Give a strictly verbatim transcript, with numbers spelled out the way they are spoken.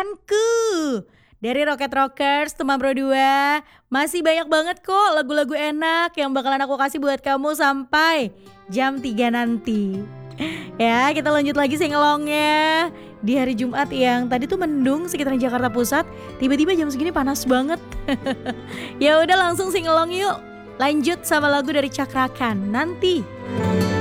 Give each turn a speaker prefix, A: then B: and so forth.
A: cakrakanku. Dari Rocket Rockers, teman Pro dua, masih banyak banget kok lagu-lagu enak yang bakalan aku kasih buat kamu sampai jam tiga nanti. Ya, kita lanjut lagi singelongnya. Di hari Jumat yang tadi tuh mendung sekitaran Jakarta Pusat, tiba-tiba jam segini panas banget. Ya udah langsung singelong yuk. Lanjut sama lagu dari Cakrakan nanti.